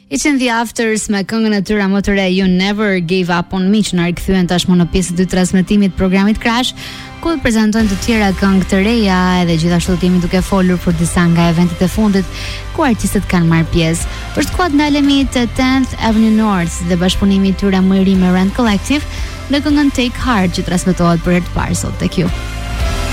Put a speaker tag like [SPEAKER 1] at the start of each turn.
[SPEAKER 1] It's in the Afters me këngën e tyre më të re You Never Gave Up On Me që na rikthyen tashmë në pjesën e dytë të transmetimit të programit Crash, ku prezantojnë të tjera këngë të reja edhe gjithashtu jemi duke folur për disa nga eventet e fundit ku artistët kanë marrë pjesë. Për skuad ndalemi te 10th Avenue North dhe bashkëpunimi i tyre më i ri me Rand Collective në këngën Take Heart që transmetohet për herë të parë sot tek ju.